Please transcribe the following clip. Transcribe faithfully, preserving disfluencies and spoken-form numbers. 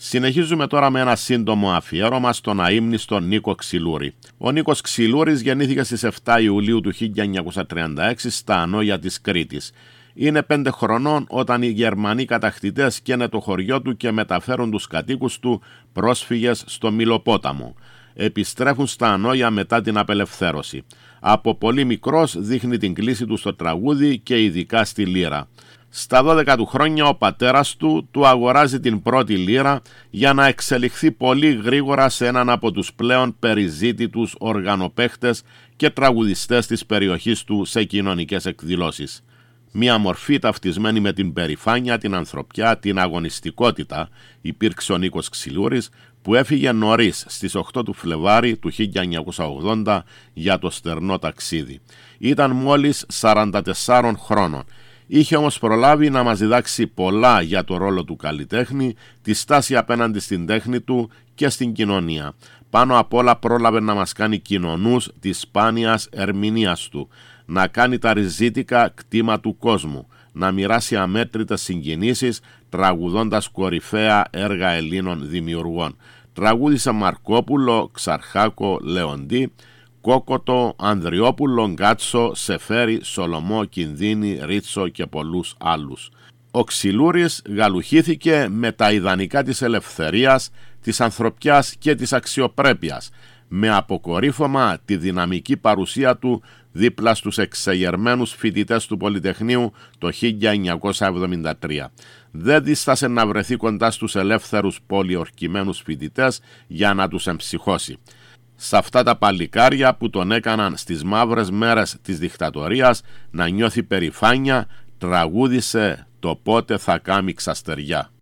Συνεχίζουμε τώρα με ένα σύντομο αφιέρωμα στον αείμνηστο Νίκο Ξυλούρη. Ο Νίκος Ξυλούρης γεννήθηκε στις εφτά Ιουλίου του χίλια εννιακόσια τριάντα έξι στα Ανόγια της Κρήτης. Είναι πέντε χρονών όταν οι Γερμανοί κατακτητές καίνε το χωριό του και μεταφέρουν τους κατοίκους του πρόσφυγες στο Μυλοπόταμο. Επιστρέφουν στα Ανόγια μετά την απελευθέρωση. Από πολύ μικρός δείχνει την κλίση του στο τραγούδι και ειδικά στη λύρα. Στα δώδεκα του χρόνια ο πατέρας του του αγοράζει την πρώτη λύρα για να εξελιχθεί πολύ γρήγορα σε έναν από τους πλέον περιζήτητους οργανοπαίχτες και τραγουδιστές της περιοχής του σε κοινωνικές εκδηλώσεις. Μία μορφή ταυτισμένη με την περηφάνεια, την ανθρωπιά, την αγωνιστικότητα υπήρξε ο Νίκος Ξυλούρης, που έφυγε νωρίς στις οκτώ του Φλεβάρι του χίλια εννιακόσια ογδόντα για το στερνό ταξίδι. Ήταν μόλις σαράντα τεσσάρων χρόνων. Είχε όμως προλάβει να μας διδάξει πολλά για το ρόλο του καλλιτέχνη, τη στάση απέναντι στην τέχνη του και στην κοινωνία. Πάνω απ' όλα πρόλαβε να μας κάνει κοινωνούς της σπάνιας ερμηνείας του, να κάνει τα ριζίτικα κτήμα του κόσμου, να μοιράσει αμέτρητες συγκινήσεις τραγουδώντας κορυφαία έργα Ελλήνων δημιουργών. Τραγούδισε Μαρκόπουλο, Ξαρχάκο, Λεοντή, Κόκοτο, Ανδριόπουλο, Γκάτσο, Σεφέρι, Σολομό, Κινδύνη, Ρίτσο και πολλούς άλλους. Ο Ξυλούρης γαλουχήθηκε με τα ιδανικά της ελευθερίας, της ανθρωπιάς και της αξιοπρέπειας, με αποκορύφωμα τη δυναμική παρουσία του δίπλα στους εξεγερμένους φοιτητές του Πολυτεχνείου το χίλια εννιακόσια εβδομήντα τρία. Δεν δίστασε να βρεθεί κοντά στους ελεύθερους πολιορκημένους φοιτητές για να τους εμψυχώσει. Σε αυτά τα παλικάρια που τον έκαναν στις μαύρες μέρες της δικτατορίας να νιώθει περηφάνεια, τραγούδισε «Το πότε θα κάμει ξαστεριά».